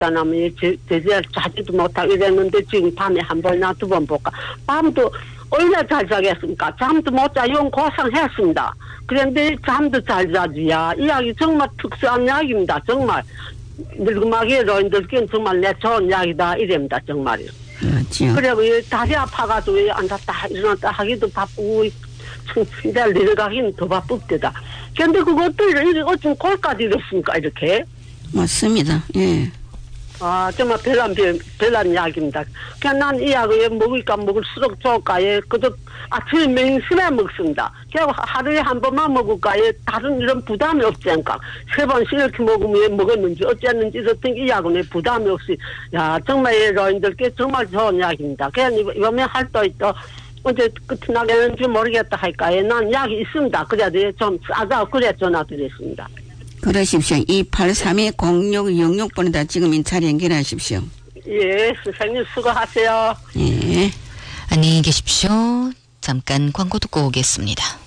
사람이 제대로 자지도 못하고 이랬는데 지금 밤에 한 번이나 두 번 볼까. 밤도 얼마나 잘 자겠습니까? 잠도 못 자. 용 고생했습니다. 그런데 잠도 잘 자지야. 이 약이 정말 특수한 약입니다. 정말. 늙음하게 노인들께는 정말 내 좋은 약이다. 이랍니다. 정말요. 그렇죠. 그리고 다리 아파가지고 앉았다 일어났다 하기도 바쁘고 진짜 내려가기는 더 바쁠 때다. 그런데 그것도 어쩜 골까지 이렇습니까? 이렇게. 맞습니다. 예. 아, 정말 별난 약입니다. 그냥 난 이 약을 먹을까 먹을수록 좋을까. 예, 그저 아침에 맹심해 먹습니다. 그냥 하루에 한 번만 먹을까. 예, 다른 이런 부담이 없지 않을까. 세 번씩 이렇게 먹으면 왜 먹었는지 어쨌는지 어떤 이 약은 부담이 없이. 야, 정말 노인들께 정말 좋은 약입니다. 그냥 이번에 할때 또 언제 끝이 나겠는지 모르겠다 할까. 예, 난 약이 있습니다. 그래도 좀 싸다. 그래 전화드렸습니다. 그러십시오. 283-0666번에다 지금 인차례 연결하십시오. 예, 선생님 수고하세요. 예. 안녕히 계십시오. 잠깐 광고 듣고 오겠습니다.